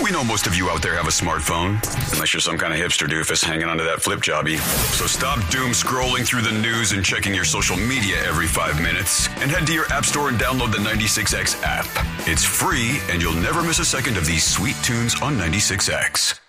We know most of you out there have a smartphone, unless you're some kind of hipster doofus hanging onto that flip jobby. So stop doom scrolling through the news and checking your social media every 5 minutes, and head to your app store and download the 96X app. It's free, and you'll never miss a second of these sweet tunes on 96X.